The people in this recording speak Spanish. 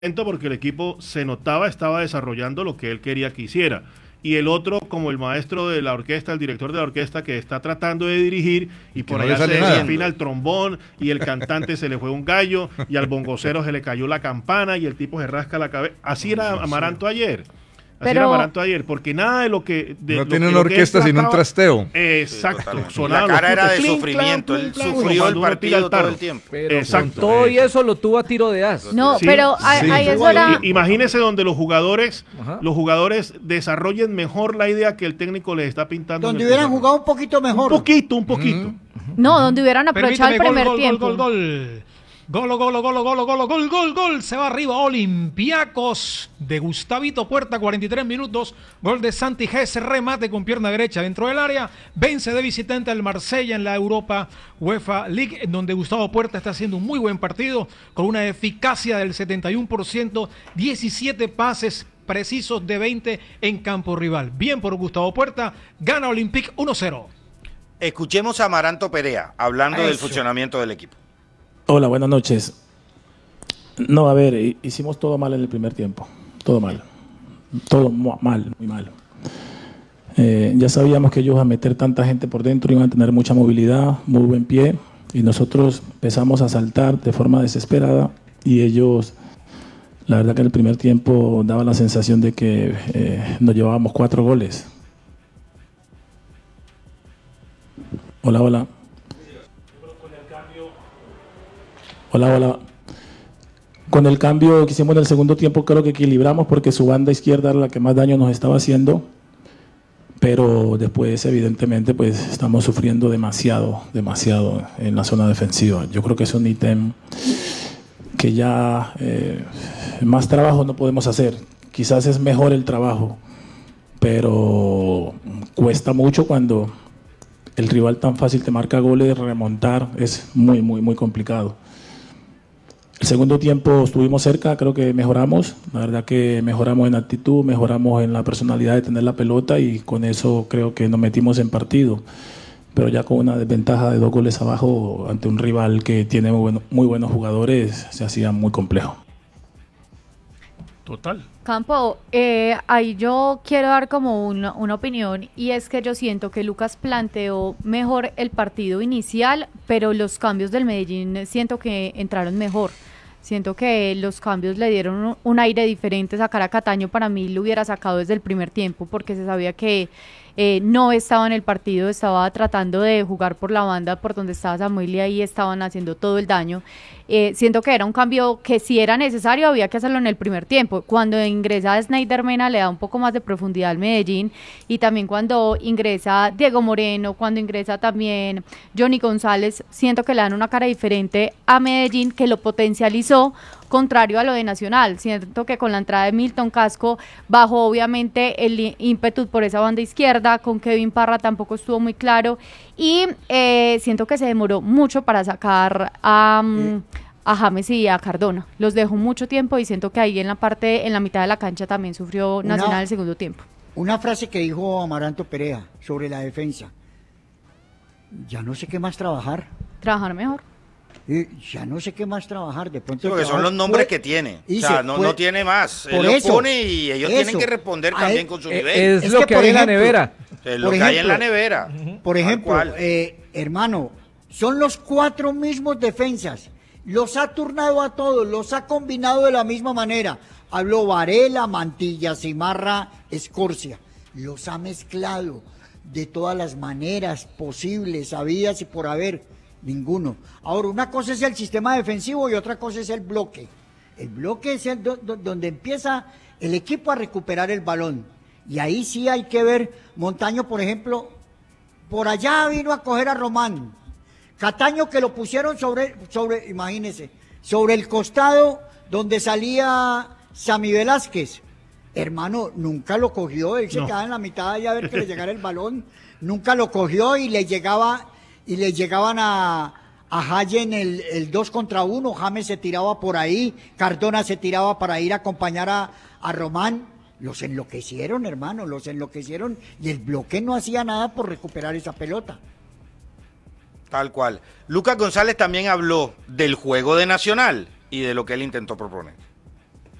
porque el equipo se notaba, estaba desarrollando lo que él quería que hiciera. Y el otro como el maestro de la orquesta, el director de la orquesta que está tratando de dirigir y por allá se desafina el trombón y el cantante se le fue un gallo y al bongocero se le cayó la campana y el tipo se rasca la cabeza. Así era Amaranto ayer. Así era Amaranto ayer, porque nada de lo que... no tiene una orquesta sino un trasteo. Exacto. Sí, la cara era de sufrimiento, él sufrió el partido todo el tiempo. Pero exacto. Todo y eso lo tuvo a tiro de as. No, sí, pero ahí es hora... Imagínese donde los jugadores desarrollen mejor la idea que el técnico les está pintando. Donde hubieran jugado un poquito mejor. Un poquito. No, donde hubieran aprovechado el primer tiempo. Gol. Se va arriba Olympiacos de Gustavito Puerta, 43 minutos. Gol de Santi Gess, remate con pierna derecha dentro del área. Vence de visitante al Marsella en la Europa UEFA League, donde Gustavo Puerta está haciendo un muy buen partido, con una eficacia del 71%, 17 pases precisos de 20 en campo rival. Bien por Gustavo Puerta, gana Olympique 1-0. Escuchemos a Amaranto Perea hablando del funcionamiento del equipo. Hola, buenas noches. No, a ver, hicimos todo mal en el primer tiempo. Todo mal. Todo mal, muy mal. Ya sabíamos que ellos a meter tanta gente por dentro iban a tener mucha movilidad, muy buen pie, y nosotros empezamos a saltar de forma desesperada y ellos, la verdad que en el primer tiempo daba la sensación de que nos llevábamos 4 goles. Hola. Hola. Con el cambio que hicimos en el segundo tiempo creo que equilibramos porque su banda izquierda era la que más daño nos estaba haciendo, pero después evidentemente pues estamos sufriendo demasiado en la zona defensiva. Yo creo que es un ítem que ya más trabajo no podemos hacer. Quizás es mejor el trabajo, pero cuesta mucho cuando el rival tan fácil te marca goles, remontar es muy complicado. El segundo tiempo estuvimos cerca, creo que mejoramos, la verdad que mejoramos en actitud, mejoramos en la personalidad de tener la pelota y con eso creo que nos metimos en partido, pero ya con una desventaja de 2 goles abajo ante un rival que tiene muy buenos jugadores se hacía muy complejo. Total. Campo, ahí yo quiero dar como una opinión y es que yo siento que Lucas planteó mejor el partido inicial, pero los cambios del Medellín siento que entraron mejor. Siento que los cambios le dieron un aire diferente. Sacar a Cataño para mí lo hubiera sacado desde el primer tiempo porque se sabía que no estaba en el partido, estaba tratando de jugar por la banda por donde estaba Samuel y ahí estaban haciendo todo el daño. Siento que era un cambio que si era necesario había que hacerlo en el primer tiempo. Cuando ingresa Snyder Mena le da un poco más de profundidad al Medellín y también cuando ingresa Diego Moreno, cuando ingresa también Johnny González, siento que le dan una cara diferente a Medellín que lo potencializó, contrario a lo de Nacional. Siento que con la entrada de Milton Casco bajó obviamente el ímpetu por esa banda izquierda, con Kevin Parra tampoco estuvo muy claro y siento que se demoró mucho para sacar a James y a Cardona. Los dejó mucho tiempo y siento que ahí en la mitad de la cancha también sufrió Nacional el segundo tiempo. Una frase que dijo Amaranto Perea sobre la defensa. Ya no sé qué más trabajar. Trabajar mejor. Ya no sé qué más trabajar, de pronto. Sí, porque son los nombres que tiene. O sea, no tiene más. Él los pone y ellos tienen que responder también con su nivel. Es lo que hay en la nevera. Es lo que hay en la nevera. Por ejemplo, hermano, son los 4 mismos defensas. Los ha turnado a todos, los ha combinado de la misma manera. Habló Varela, Mantilla, Cimarra, Escorcia. Los ha mezclado de todas las maneras posibles, habidas y por haber. Ninguno. Ahora, una cosa es el sistema defensivo y otra cosa es el bloque. El bloque es donde empieza el equipo a recuperar el balón. Y ahí sí hay que ver, Montaño, por ejemplo, por allá vino a coger a Román. Cataño que lo pusieron imagínense, sobre el costado donde salía Sammy Velázquez. Hermano, nunca lo cogió, él se quedaba en la mitad allá a ver que le llegara el balón. Nunca lo cogió y le llegaban a Hayen el 2 contra 1, James se tiraba por ahí, Cardona se tiraba para ir a acompañar a Román. Los enloquecieron, hermano, y el bloque no hacía nada por recuperar esa pelota. Tal cual. Lucas González también habló del juego de Nacional y de lo que él intentó proponer.